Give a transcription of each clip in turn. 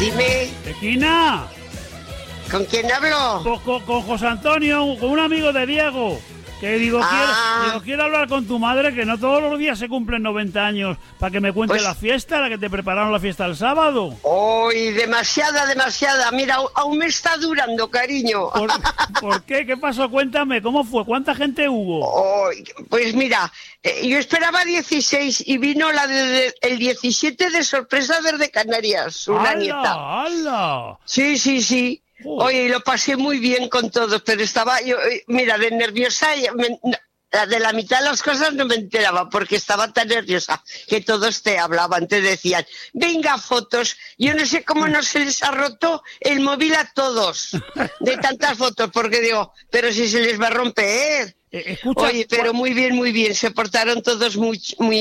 Dime. Esquina. ¿Con quién hablo? Con José Antonio, con un amigo de Diego. Que digo, quiero hablar con tu madre, que no todos los días se cumplen 90 años, para que me cuente la fiesta, la que te prepararon la fiesta el sábado. ¡Uy, demasiada! Mira, aún me está durando, cariño. ¿Por qué? ¿Qué pasó? Cuéntame, ¿cómo fue? ¿Cuánta gente hubo? Pues mira, yo esperaba 16 y vino el 17 de sorpresa desde Canarias, una nieta. ¡Hala! Sí. Oye, lo pasé muy bien con todos, pero estaba yo, mira, de nerviosa, de la mitad de las cosas no me enteraba porque estaba tan nerviosa que todos te hablaban, te decían, venga, fotos. Yo no sé cómo no se les ha roto el móvil a todos de tantas fotos, porque digo, pero si se les va a romper. Escucha, oye, pero muy bien, se portaron todos muy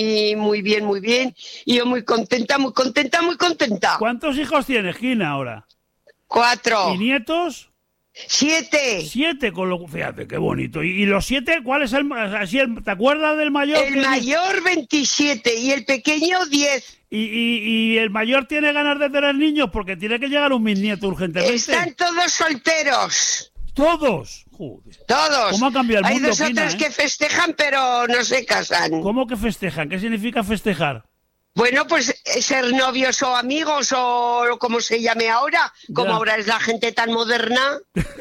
bien, y yo muy contenta. ¿Cuántos hijos tienes, Gina, ahora? 4. ¿Y nietos? 7. 7, fíjate, qué bonito. ¿Y los 7, cuál es te acuerdas del mayor? El mayor 27 y el pequeño 10. ¿Y el mayor tiene ganas de tener niños? Porque tiene que llegar un bisnieto urgentemente. Están todos solteros. ¿Todos? Joder. Todos. ¿Cómo ha cambiado el mundo, Hay 2 o 3 que festejan, pero no se casan. ¿Cómo que festejan? ¿Qué significa festejar? Bueno, pues ser novios o amigos o como se llame ahora, como ahora es la gente tan moderna.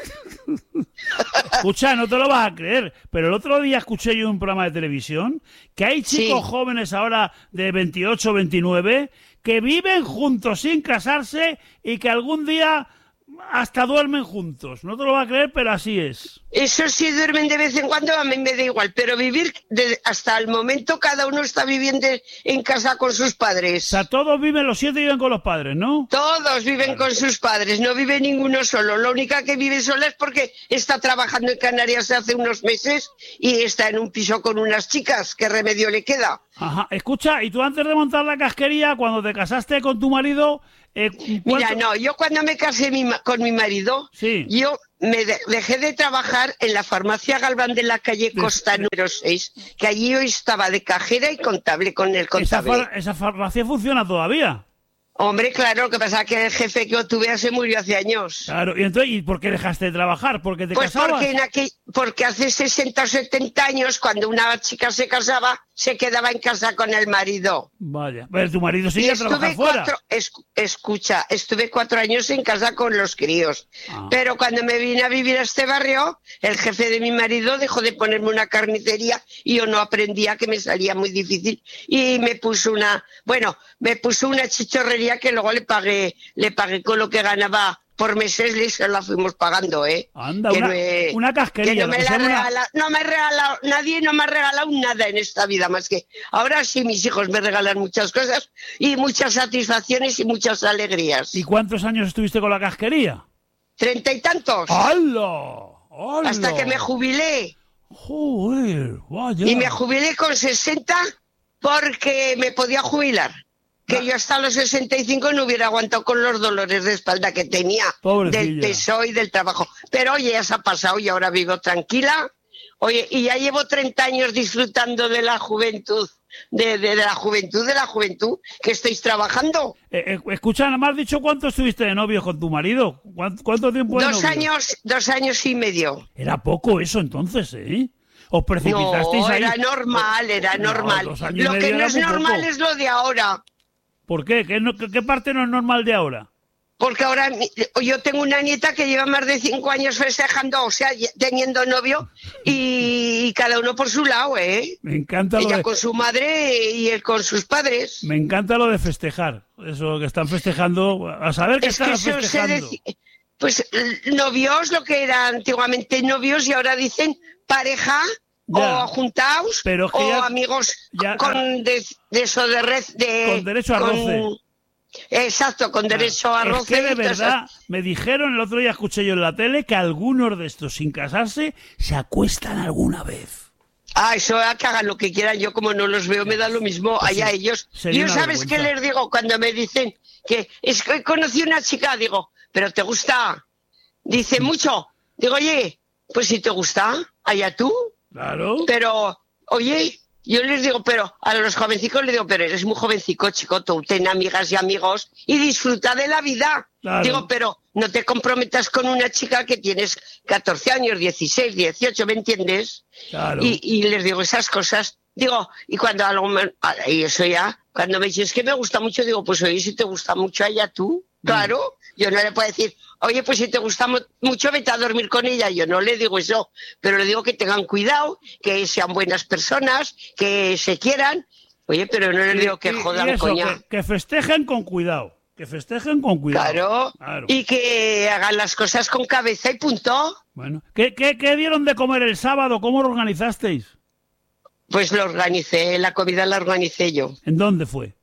Escucha, no te lo vas a creer, pero el otro día escuché yo en un programa de televisión que hay chicos jóvenes ahora de 28 o 29 que viven juntos sin casarse y que algún día hasta duermen juntos. No te lo vas a creer, pero así es. Eso sí, duermen de vez en cuando, a mí me da igual, pero vivir hasta el momento cada uno está viviendo en casa con sus padres. O sea, todos los 7 viven con los padres, ¿no? Todos viven con sus padres, no vive ninguno solo. La única que vive sola es porque está trabajando en Canarias hace unos meses y está en un piso con unas chicas. ¿Qué remedio le queda? Ajá, escucha, y tú antes de montar la casquería, cuando te casaste con tu marido... Mira, no, yo cuando me casé con mi marido, yo me dejé de trabajar en la farmacia Galván de la calle Costa número 6, que allí yo estaba de cajera y contable con el contable. ¿Esa farmacia funciona todavía? Hombre, claro, lo que pasa es que el jefe que yo tuve se murió hace años. Claro, y entonces, ¿y por qué dejaste de trabajar? ¿Porque te casabas? Porque hace 60 o 70 años, cuando una chica se casaba, se quedaba en casa con el marido. Vaya, pero tu marido sigue trabajando fuera. Escucha, estuve 4 años en casa con los críos. Pero cuando me vine a vivir a este barrio, el jefe de mi marido dejó de ponerme una carnicería y yo no aprendía, que me salía muy difícil. Y me puso una chichorrería que luego le pagué con lo que ganaba por meses, la fuimos pagando, Anda, una casquería. Nadie no me ha regalado nada en esta vida, más que ahora sí mis hijos me regalan muchas cosas y muchas satisfacciones y muchas alegrías. ¿Y cuántos años estuviste con la casquería? 30 y tantos. ¡Hala! Hasta que me jubilé. Joder, vaya. Y me jubilé con 60 porque me podía jubilar. Que yo hasta los 65 no hubiera aguantado con los dolores de espalda que tenía. Pobrecilla. Del peso y del trabajo. Pero oye, ya se ha pasado y ahora vivo tranquila. Oye, y ya llevo 30 años disfrutando de la juventud, de la juventud que estáis trabajando. Escucha, nada más dicho, ¿cuánto estuviste de novio con tu marido? ¿Cuánto tiempo de novio? 2 años y medio. Era poco eso entonces, ¿eh? ¿Os precipitasteis ahí? Era normal. Lo que no es normal es lo de ahora. ¿Por qué? ¿Qué parte no es normal de ahora? Porque ahora yo tengo una nieta que lleva más de 5 años festejando, o sea, teniendo novio, y cada uno por su lado, ¿eh? Me encanta ella con su madre y él con sus padres. Me encanta lo de festejar. Eso que están festejando, a saber qué están festejando. Pues novios, lo que era antiguamente novios, y ahora dicen pareja. Ya. O juntaos, o amigos con derecho a roce. Exacto, con derecho a roce. Es que de verdad, me dijeron, el otro día escuché yo en la tele, que algunos de estos sin casarse se acuestan alguna vez. Eso que hagan lo que quieran, yo como no los veo me da lo mismo, pues allá ellos. Yo sabes qué les digo cuando me dicen que es que conocí una chica, digo, ¿pero te gusta? Dice mucho. Digo, oye, pues si te gusta, allá tú. Claro. Pero, oye, Yo les digo, pero a los jovencicos les digo, pero eres muy jovencico, chico, tú ten amigas y amigos y disfruta de la vida. Claro. Digo, pero no te comprometas con una chica que tienes 14 años, 16, 18, ¿me entiendes? Claro. Y les digo esas cosas. Digo, y cuando y eso ya, cuando me dices que me gusta mucho, digo, pues oye, si te gusta mucho a ella tú, claro, yo no le puedo decir, oye, pues si te gusta mucho, vete a dormir con ella. Yo no le digo eso, pero le digo que tengan cuidado, que sean buenas personas, que se quieran. Oye, pero no les digo que jodan, eso, coña. Que festejen con cuidado. Que festejen con cuidado. Claro, y que hagan las cosas con cabeza y punto. Bueno, ¿qué dieron de comer el sábado? ¿Cómo lo organizasteis? Pues lo organicé, la comida la organicé yo. ¿En dónde fue?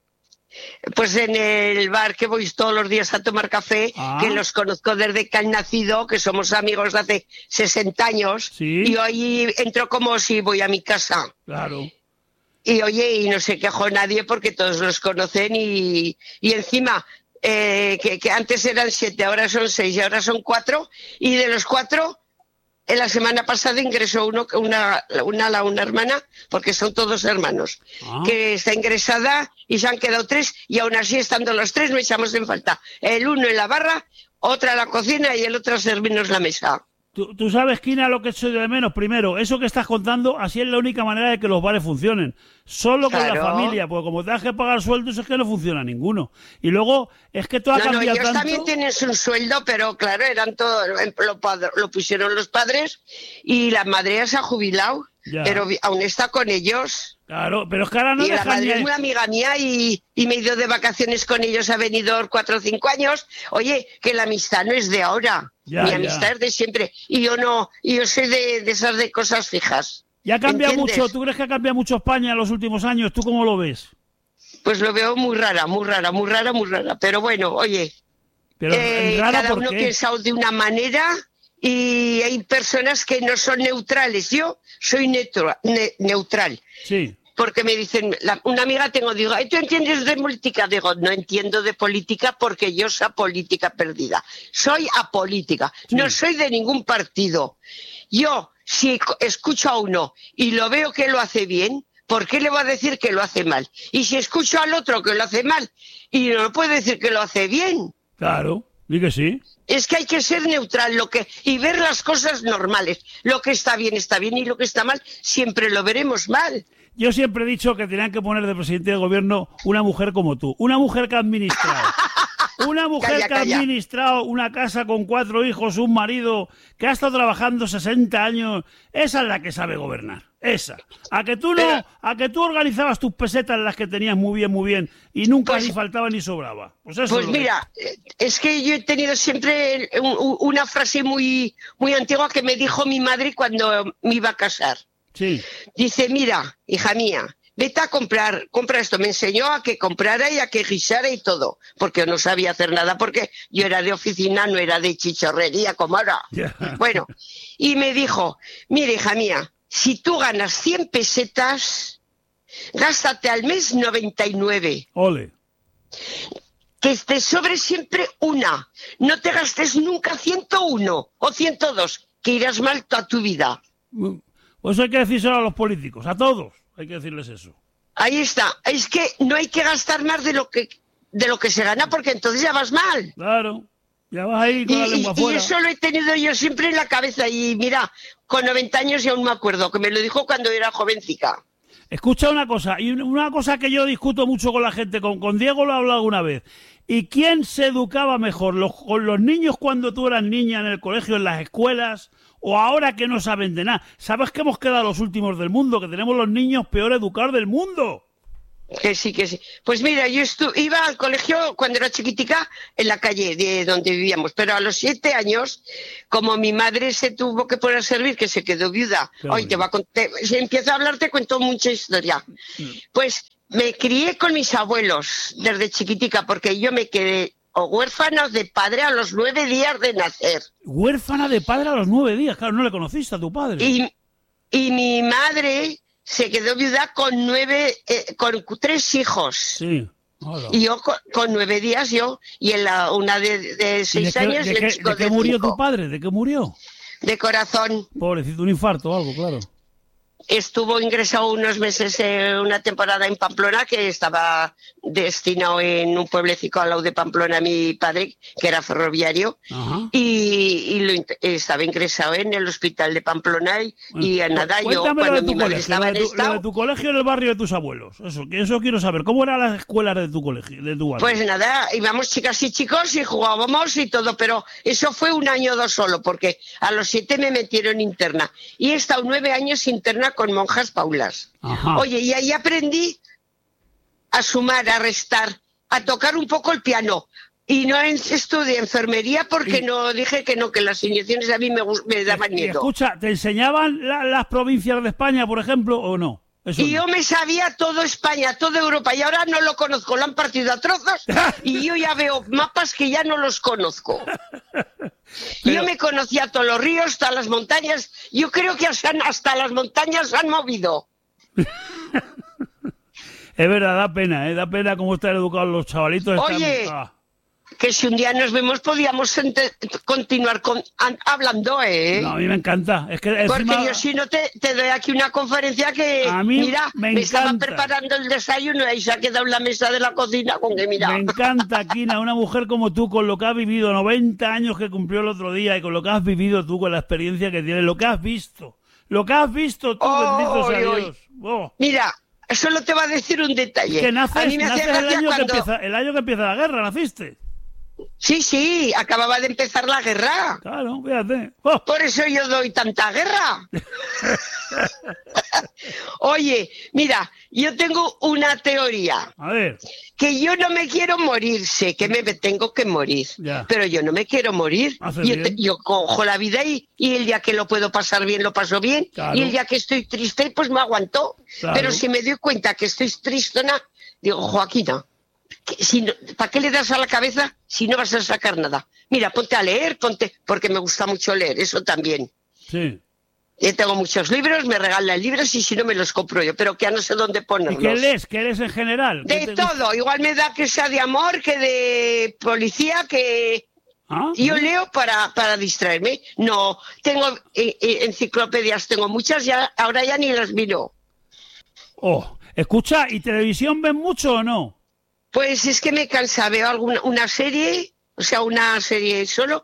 Pues en el bar que voy todos los días a tomar café, que los conozco desde que han nacido, que somos amigos de hace 60 años, ¿sí? Y hoy entro como si voy a mi casa. Claro. Y oye, y no se quejó nadie porque todos los conocen y encima, que antes eran 7, ahora son 6 y ahora son 4, y de los 4... En la semana pasada ingresó una hermana, porque son todos hermanos, que está ingresada y se han quedado 3, y aún así, estando los 3, no echamos en falta. El uno en la barra, otra en la cocina y el otro a servirnos la mesa. Tú sabes, Quina, lo que echo de menos. Primero, eso que estás contando, así es la única manera de que los bares funcionen. Solo con la familia, porque como tengas que pagar sueldos es que no funciona ninguno. Y luego, es que tú has cambiado ellos tanto... también tienen su sueldo, pero claro, eran todos, lo pusieron los padres y la madre ya se ha jubilado, pero aún está con ellos. Claro, pero es que ahora no y dejan... la madre es muy amiga mía y me he ido de vacaciones con ellos, ha venido 4 o 5 años. Oye, que la amistad no es de ahora, mi amistad es de siempre. Y yo soy de esas de cosas fijas. ¿Ya ha cambiado mucho? ¿Tú crees que ha cambiado mucho España en los últimos años? ¿Tú cómo lo ves? Pues lo veo muy rara. Pero bueno, oye, pero rara, cada uno piensa de una manera y hay personas que no son neutrales. Yo soy neutral. Sí. Porque me dicen, una amiga digo, ¿tú entiendes de política? Digo, no entiendo de política porque yo soy política perdida. Soy apolítica, no soy de ningún partido. Yo, si escucho a uno y lo veo que lo hace bien, ¿por qué le voy a decir que lo hace mal? Y si escucho al otro que lo hace mal y no puedo decir que lo hace bien. Claro, di que sí. Es que hay que ser neutral y ver las cosas normales. Lo que está bien y lo que está mal siempre lo veremos mal. Yo siempre he dicho que tenían que poner de presidente de gobierno una mujer como tú. Una mujer que ha administrado. Una mujer que ha administrado una casa con 4 hijos, un marido que ha estado trabajando 60 años. Esa es la que sabe gobernar. Esa. A que tú organizabas tus pesetas, las que tenías muy bien, y nunca ni faltaba ni sobraba. Pues eso. Pues mira, es que yo he tenido siempre una frase muy, muy antigua que me dijo mi madre cuando me iba a casar. Sí. Dice, mira, hija mía, vete a compra esto. Me enseñó a que comprara y a que guisara y todo, porque no sabía hacer nada, porque yo era de oficina, no era de chichorrería como ahora. Yeah. Bueno, y me dijo, mira, hija mía, si tú ganas 100 pesetas, gástate al mes 99. Ole. Que te sobre siempre una. No te gastes nunca 101 o 102, que irás mal toda tu vida. Pues hay que decírselo a los políticos, a todos hay que decirles eso. Ahí está. Es que no hay que gastar más de lo que se gana, porque entonces ya vas mal. Claro, ya vas ahí con la lengua fuera. Y eso lo he tenido yo siempre en la cabeza. Y mira, con 90 años y aún me acuerdo, que me lo dijo cuando era jovencica. Escucha una cosa, y una cosa que yo discuto mucho con la gente, con Diego lo he hablado alguna vez. ¿Y quién se educaba mejor? ¿Con los niños cuando tú eras niña en el colegio, en las escuelas? ¿O ahora que no saben de nada? ¿Sabes que hemos quedado los últimos del mundo? Que tenemos los niños peor educados del mundo. Que sí. Pues mira, yo iba al colegio cuando era chiquitica en la calle de donde vivíamos, pero a los 7 años, como mi madre se tuvo que poner a servir, que se quedó viuda, hoy si empiezo a hablar te cuento mucha historia. Pues me crié con mis abuelos desde chiquitica, porque yo me quedé huérfana de padre a los 9 días de nacer. Huérfana de padre a los 9 días, claro, no le conociste a tu padre. Y mi madre se quedó viuda con 3 hijos. Sí. Hola. Y yo con 9 días, y una de 6 años. ¿De qué murió tu padre? ¿De qué murió? De corazón. Pobrecito, un infarto o algo, claro. estuvo ingresado unos meses, una temporada en Pamplona, que estaba destinado en un pueblecito al lado de Pamplona mi padre, que era ferroviario, estaba ingresado en el hospital de Pamplona y nada, yo cuando mi madre estaba en estado... Lo de tu colegio en el barrio de tus abuelos, eso quiero saber. ¿Cómo eran las escuelas de tu colegio, de tu barrio? Pues nada, íbamos chicas y chicos y jugábamos y todo, pero eso fue 1 año o 2 solo, porque a los 7 me metieron interna y he estado 9 años interna con monjas paulas. Ajá. Oye, y ahí aprendí a sumar, a restar, a tocar un poco el piano. Y no estudié enfermería porque no dije que no, que las inyecciones a mí me daban miedo. Escucha, ¿te enseñaban las provincias de España, por ejemplo, o no? Eso y yo me sabía todo España, toda Europa, y ahora no lo conozco, lo han partido a trozos y yo ya veo mapas que ya no los conozco. Yo me conocía todos los ríos, todas las montañas, yo creo que hasta las montañas se han movido. Es verdad, da pena cómo están educados los chavalitos. Oye, que si un día nos vemos podíamos continuar hablando, ¿eh? No, a mí me encanta. Es que porque yo si no te doy aquí una conferencia que, a mí mira, me estaban preparando el desayuno y se ha quedado en la mesa de la cocina con que mira. Me encanta, Quina, una mujer como tú, con lo que has vivido, 90 años que cumplió el otro día y con lo que has vivido tú, con la experiencia que tienes, lo que has visto tú, bendito sea Dios. Oh. Mira, solo te va a decir un detalle. Que naces el año que empieza la guerra, naciste. Sí, acababa de empezar la guerra. Claro, fíjate. Oh. Por eso yo doy tanta guerra. Oye, mira, yo tengo una teoría. A ver. Que yo no me quiero morir, sé que me tengo que morir, ya. Pero yo no me quiero morir. Yo cojo la vida y el día que lo puedo pasar bien, lo paso bien. Claro. Y el día que estoy triste, pues me aguanto. Claro. Pero si me doy cuenta que estoy tristona, digo, Joaquina, ¿para qué le das a la cabeza si no vas a sacar nada? Mira, ponte a leer, porque me gusta mucho leer, eso también. Sí. Yo tengo muchos libros, me regalan libros y si no me los compro yo, pero que ya no sé dónde ponerlos. ¿Y qué lees? ¿Qué lees en general? De todo, igual me da que sea de amor, que de policía, que... Yo leo para distraerme. No, tengo enciclopedias, tengo muchas, ahora ya ni las miro. Oh, escucha, ¿y televisión ven mucho o no? Pues es que me cansa, veo una serie, o sea, una serie solo,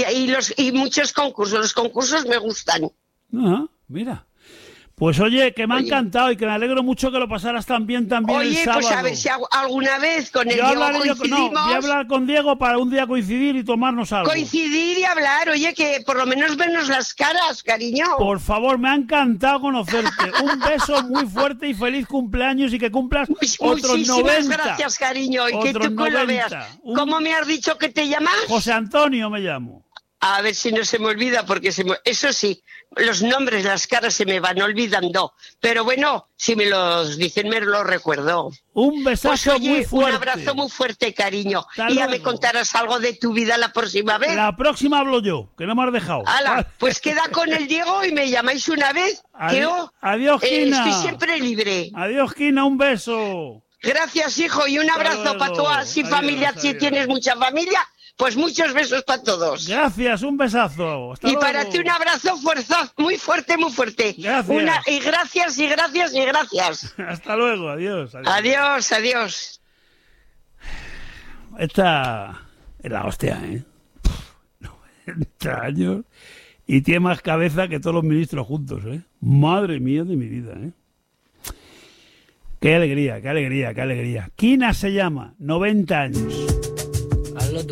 y muchos concursos. Los concursos me gustan. Mira. Pues oye, que me ha encantado y que me alegro mucho que lo pasaras también el sábado. Oye, pues a ver si alguna vez con el Diego coincidimos. Voy a hablar con Diego para un día coincidir y tomarnos algo. Coincidir y hablar, oye, que por lo menos vernos las caras, cariño. Por favor, me ha encantado conocerte. Un beso muy fuerte y feliz cumpleaños y que cumplas otros 90. Muchísimas gracias, cariño, y que tú lo veas. ¿Cómo me has dicho que te llamas? José Antonio me llamo. A ver si no se me olvida, porque eso sí, los nombres, las caras se me van olvidando. Pero bueno, si me los dicen, me lo recuerdo. Un besazo pues, oye, muy fuerte. Un abrazo muy fuerte, cariño. Y ya me contarás algo de tu vida la próxima vez. La próxima hablo yo, que no me has dejado. ¡Hala! Pues queda con el Diego y me llamáis una vez. Adiós, Quina. Estoy siempre libre. Adiós, Quina, un beso. Gracias, hijo, y un abrazo para toda familia, si tienes mucha familia. Pues muchos besos para todos. Gracias, un besazo. Hasta luego. Para ti un abrazo muy fuerte, muy fuerte. Gracias. Y gracias, y gracias, y gracias. Hasta luego, adiós. Adiós. Esta es la hostia, 90 años y tiene más cabeza que todos los ministros juntos, Madre mía de mi vida, Qué alegría. Quina se llama, 90 años.